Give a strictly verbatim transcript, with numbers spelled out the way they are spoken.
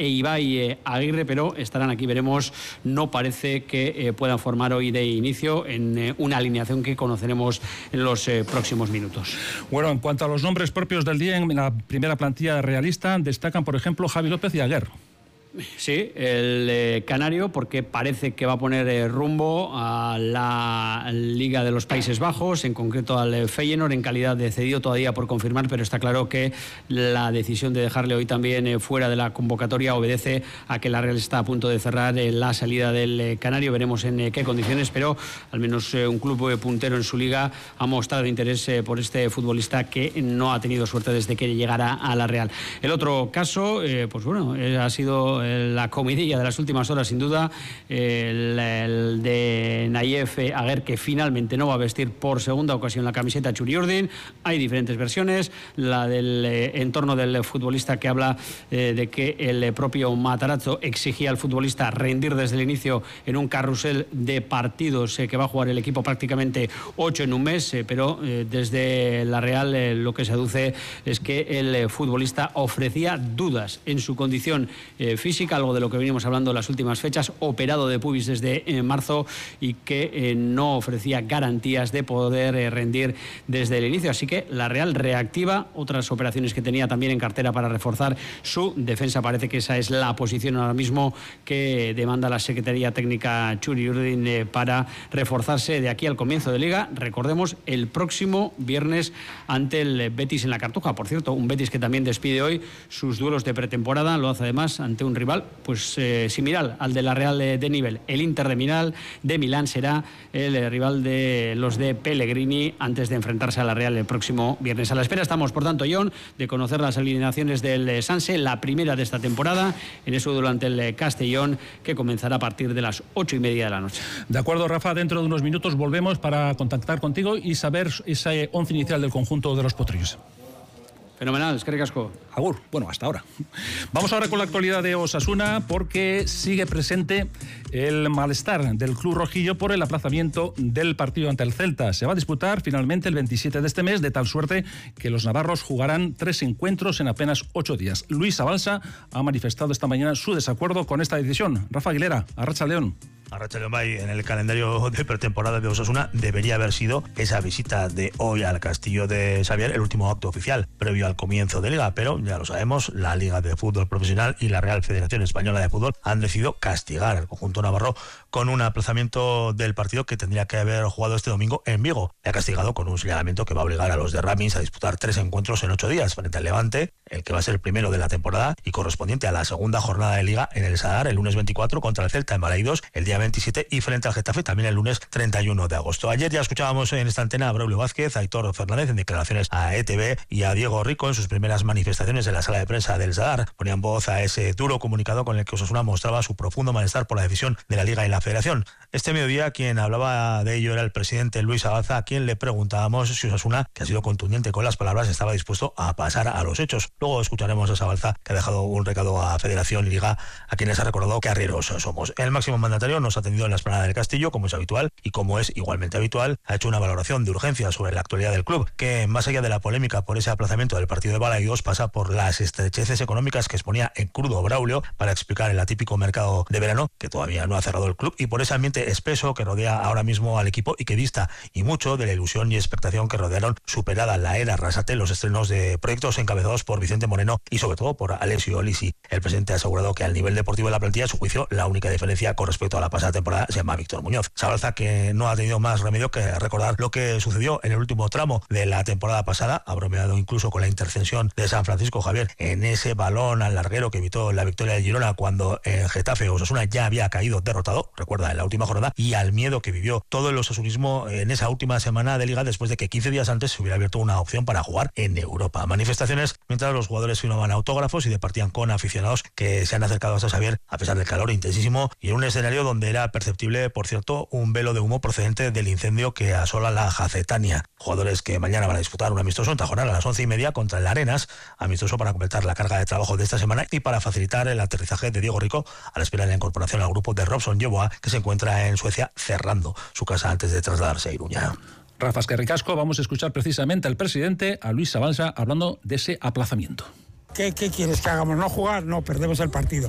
e Ibai eh, Aguirre, pero estarán aquí, veremos. No parece que eh, puedan formar hoy de inicio en eh, una alineación que conoceremos en los eh, próximos minutos. Bueno, en cuanto a los nombres propios del día, en la primera plantilla realista destacan, por ejemplo, Javi López y Aguer. Sí, el eh, canario, porque parece que va a poner eh, rumbo a la Liga de los Países Bajos, en concreto al eh, Feyenoord, en calidad de cedido, todavía por confirmar, pero está claro que la decisión de dejarle hoy también eh, fuera de la convocatoria obedece a que la Real está a punto de cerrar eh, la salida del eh, canario. Veremos en eh, qué condiciones, pero al menos eh, un club eh, puntero en su liga ha mostrado interés eh, por este futbolista que no ha tenido suerte desde que llegara a la Real. El otro caso, eh, pues bueno, eh, ha sido la comidilla de las últimas horas, sin duda, el, el de Nayef Aguer, que finalmente no va a vestir por segunda ocasión la camiseta Txuri Urdin. Hay diferentes versiones, la del eh, entorno del futbolista, que habla eh, de que el propio Matarazzo exigía al futbolista rendir desde el inicio en un carrusel de partidos eh, que va a jugar el equipo, prácticamente ocho en un mes, eh, pero eh, desde la Real eh, lo que se aduce es que el eh, futbolista ofrecía dudas en su condición eh, física, algo de lo que venimos hablando en las últimas fechas, operado de pubis desde eh, marzo, y que eh, no ofrecía garantías de poder eh, rendir desde el inicio. Así que la Real reactiva otras operaciones que tenía también en cartera para reforzar su defensa. Parece que esa es la posición ahora mismo que demanda la Secretaría Técnica Txuri Urdin eh, para reforzarse de aquí al comienzo de Liga. Recordemos, el próximo viernes ante el Betis en la Cartuja. Por cierto, un Betis que también despide hoy sus duelos de pretemporada. Lo hace además ante un rival pues eh, similar al de la Real de, de nivel. El Inter de Milán, de Milán será el eh, rival de los de Pellegrini antes de enfrentarse a la Real el próximo viernes. A la espera estamos, por tanto, John, de conocer las alineaciones del eh, Sanse, la primera de esta temporada, en eso durante el eh, Castellón, que comenzará a partir de las ocho y media de la noche. De acuerdo, Rafa, dentro de unos minutos volvemos para contactar contigo y saber ese once inicial del conjunto de los potrillos. Fenomenal, eskerrik asko. Agur, bueno, hasta ahora. Vamos ahora con la actualidad de Osasuna, porque sigue presente el malestar del club rojillo por el aplazamiento del partido ante el Celta. Se va a disputar finalmente el veintisiete de este mes, de tal suerte que los navarros jugarán tres encuentros en apenas ocho días. Luis Abalsa ha manifestado esta mañana su desacuerdo con esta decisión. Rafa Aguilera, Arratsaldeon. Arratsaldeon, bai, en el calendario de pretemporada de Osasuna debería haber sido esa visita de hoy al Castillo de Xavier, el último acto oficial previo al comienzo de Liga, pero ya lo sabemos, la Liga de Fútbol Profesional y la Real Federación Española de Fútbol han decidido castigar al conjunto navarro con un aplazamiento del partido que tendría que haber jugado este domingo en Vigo. Le ha castigado con un señalamiento que va a obligar a los de Ramis a disputar tres encuentros en ocho días frente al Levante, el que va a ser el primero de la temporada y correspondiente a la segunda jornada de Liga en el Sadar, el lunes veinticuatro, contra el Celta en Balaidos el día veintisiete, y frente al Getafe también el lunes treinta y uno de agosto. Ayer ya escuchábamos en esta antena a Braulio Vázquez, a Aitor Fernández en declaraciones a E T V y a Diego Rico en sus primeras manifestaciones en la sala de prensa del Sadar. Ponían voz a ese duro comunicado con el que Osasuna mostraba su profundo malestar por la decisión de la Liga y la Federación. Este mediodía quien hablaba de ello era el presidente Luis Abalza, a quien le preguntábamos si Osasuna, que ha sido contundente con las palabras, estaba dispuesto a pasar a los hechos. Luego escucharemos a Abalza, que ha dejado un recado a Federación y Liga, a quienes ha recordado que arrieros somos. El máximo mandatario nos ha atendido en la explanada del Castillo, como es habitual, y como es igualmente habitual, ha hecho una valoración de urgencia sobre la actualidad del club, que más allá de la polémica por ese aplazamiento del partido de Balaidos, pasa por las estrecheces económicas que exponía en crudo Braulio para explicar el atípico mercado de verano, que todavía no ha cerrado el club, y por ese ambiente espeso que rodea ahora mismo al equipo y que dista y mucho de la ilusión y expectación que rodearon, superada la era Arrasate, los estrenos de proyectos encabezados por Vicente Moreno y sobre todo por Alessio Olisi. El presidente ha asegurado que al nivel deportivo de la plantilla, a su juicio, la única diferencia con respecto a la pasada temporada se llama Víctor Muñoz. Sabalza, que no ha tenido más remedio que recordar lo que sucedió en el último tramo de la temporada pasada, ha bromeado incluso con la intercesión de San Francisco Javier en ese balón al larguero que evitó la victoria de Girona cuando en Getafe Osasuna ya había caído derrotado, recuerda, en la última jornada, y al miedo que vivió todo el osasunismo en esa última semana de Liga después de que quince días antes se hubiera abierto una opción para jugar en Europa. Manifestaciones mientras los jugadores firmaban autógrafos y departían con aficionados que se han acercado hasta Xavier a pesar del calor intensísimo y en un escenario donde era perceptible, por cierto, un velo de humo procedente del incendio que asola la Jacetania. Jugadores que mañana van a disputar un amistoso en Tajonar a las once y media contra el Arenas, amistoso para completar la carga de trabajo de esta semana y para facilitar el aterrizaje de Diego Rico a la espera de la incorporación al grupo de Robson Yeboah, que se encuentra en Suecia cerrando su casa antes de trasladarse a Iruña. Rafa, eskerrik asko, vamos a escuchar precisamente al presidente, a Luis Abalsa, hablando de ese aplazamiento. ¿Qué, ¿Qué quieres que hagamos? ¿No jugar? No, perdemos el partido.